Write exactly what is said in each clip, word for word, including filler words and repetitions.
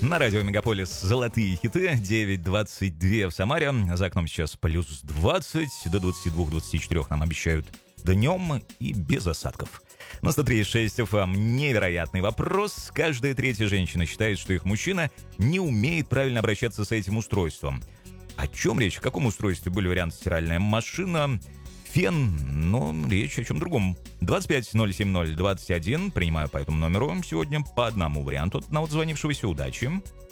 На радио Мегаполис «Золотые хиты». девять двадцать два в Самаре. За окном сейчас плюс двадцать. До двадцати двух - двадцати четырёх нам обещают днем и без осадков. На сто три и шесть эф эм невероятный вопрос. Каждая третья женщина считает, что их мужчина не умеет правильно обращаться с этим устройством. О чем речь? О каком устройстве? Были варианты: стиральная машина, фен, но речь о чем другом. двадцать пять ноль семь ноль двадцать один. Принимаю по этому номеру сегодня по одному варианту от одного звонившегося. Удачи.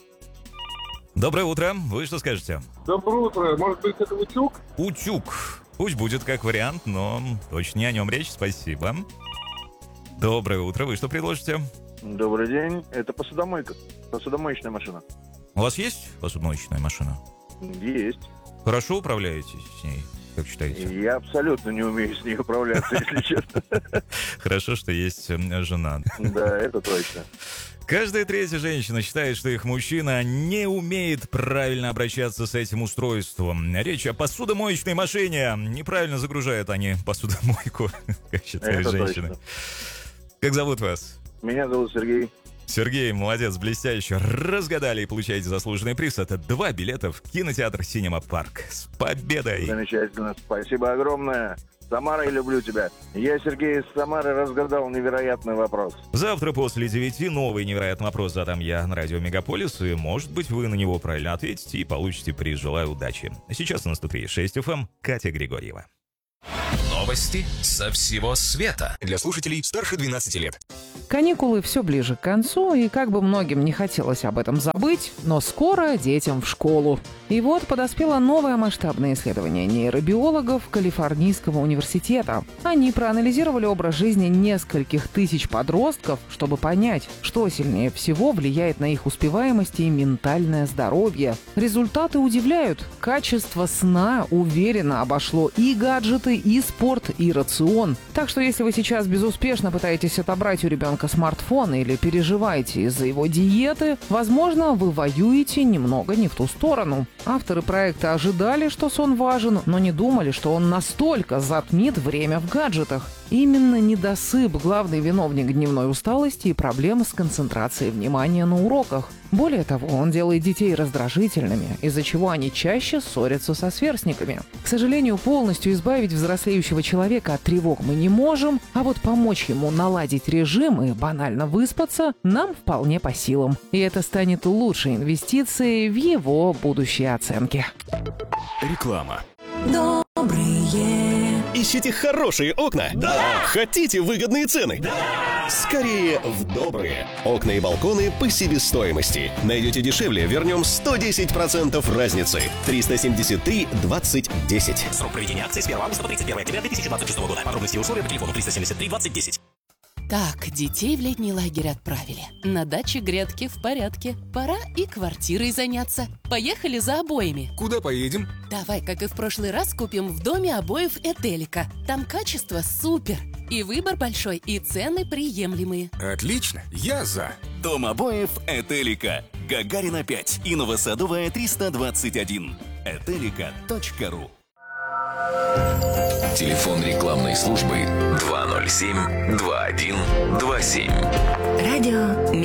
Доброе утро. Вы что скажете? Доброе утро. Может быть, это утюг? Утюг. Пусть будет как вариант, но точно не о нем речь. Спасибо. Доброе утро. Вы что предложите? Добрый день. Это посудомойка. Посудомоечная машина. У вас есть посудомоечная машина? Есть. Хорошо управляетесь с ней? Как считаете? Я абсолютно не умею с ней управляться, если честно. Хорошо, что есть жена. Да, это точно. Каждая третья женщина считает, что их мужчина не умеет правильно обращаться с этим устройством. Речь о посудомоечной машине. Неправильно загружают они посудомойку, как считают женщины. Точно. Как зовут вас? Меня зовут Сергей. Сергей, молодец, блестяще. Разгадали и получаете заслуженный приз. Это два билета в кинотеатр «Синема Парк». С победой! Замечательно. Спасибо огромное. Самара, я люблю тебя. Я, Сергей из Самары, разгадал невероятный вопрос. Завтра после девяти новый невероятный вопрос задам я на радио Мегаполис, и, может быть, вы на него правильно ответите и получите приз. Желаю удачи. Сейчас на сто три и шесть эф эм Катя Григорьева. Новости со всего света для слушателей старше двенадцати лет. Каникулы все ближе к концу, и как бы многим не хотелось об этом забыть, но скоро детям в школу. И вот подоспело новое масштабное исследование нейробиологов Калифорнийского университета. Они проанализировали образ жизни нескольких тысяч подростков, чтобы понять, что сильнее всего влияет на их успеваемость и ментальное здоровье. Результаты удивляют. Качество сна уверенно обошло и гаджеты, и спорт, и рацион. Так что если вы сейчас безуспешно пытаетесь отобрать у ребенка смартфон или переживаете из-за его диеты, возможно, вы воюете немного не в ту сторону. Авторы проекта ожидали, что сон важен, но не думали, что он настолько затмит время в гаджетах. Именно недосып – главный виновник дневной усталости и проблем с концентрацией внимания на уроках. Более того, он делает детей раздражительными, из-за чего они чаще ссорятся со сверстниками. К сожалению, полностью избавить взрослеющего человека от тревог мы не можем, а вот помочь ему наладить режим и банально выспаться нам вполне по силам. И это станет лучшей инвестицией в его будущие оценки. Реклама. Добрые. Ищите хорошие окна? Да! Хотите выгодные цены? Да! Скорее в Добрые. Окна и балконы по себестоимости. Найдете дешевле, вернем сто десять процентов разницы. триста семьдесят три двадцать десять. Срок проведения акции с первого августа по тридцать первое октября две тысячи двадцать шестого года. Подробности и условия по телефону триста семьдесят три двадцать десять. Так, детей в летний лагерь отправили. На даче грядки в порядке. Пора и квартирой заняться. Поехали за обоями. Куда поедем? Давай, как и в прошлый раз, купим в доме обоев Этелика. Там качество супер. И выбор большой, и цены приемлемые. Отлично, я за. Дом обоев Этелика. Гагарина пять и Новосадовая триста двадцать один. этелика точка ру. Телефон рекламной службы два ноль семь два один два семь. Радио